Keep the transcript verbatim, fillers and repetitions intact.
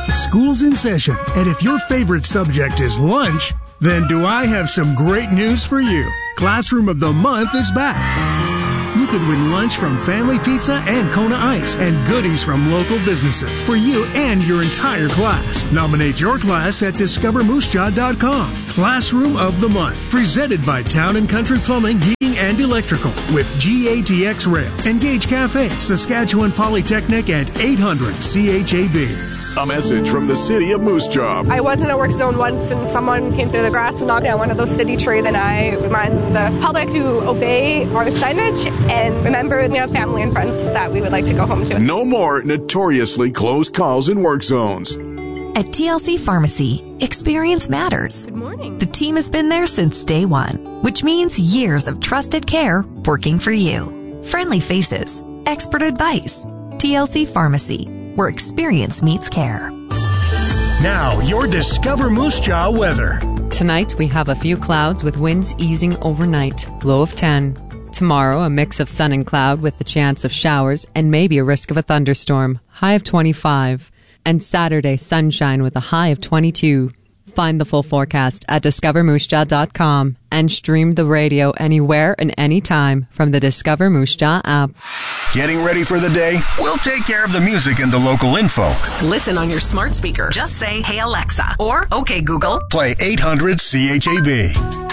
School's in session, and if your favorite subject is lunch, then do I have some great news for you. Classroom of the Month is back. You could win lunch from Family Pizza and Kona Ice and goodies from local businesses for you and your entire class. Nominate your class at discover moose jaw dot com. Classroom of the Month, presented by Town and Country Plumbing, Heating, and Electrical with G A T X Rail, Engage Cafe, Saskatchewan Polytechnic, and eight hundred C H A B. A message from the city of Moose Jaw. I was in a work zone once and someone came through the grass and knocked down one of those city trees, and I remind the public to obey our signage and remember we have family and friends that we would like to go home to. No more notoriously closed calls in work zones. At T L C Pharmacy, experience matters. Good morning. The team has been there since day one, which means years of trusted care working for you. Friendly faces, expert advice. T L C Pharmacy, where experience meets care. Now, your Discover Moose Jaw weather. Tonight, we have a few clouds with winds easing overnight, low of ten. Tomorrow, a mix of sun and cloud with the chance of showers and maybe a risk of a thunderstorm, high of twenty-five. And Saturday, sunshine with a high of twenty-two. Find the full forecast at discover moose jaw dot com and stream the radio anywhere and anytime from the Discover Moose Jaw app. Getting ready for the day? We'll take care of the music and the local info. Listen on your smart speaker. Just say, "Hey Alexa," or "Okay Google." Play eight hundred C H A B.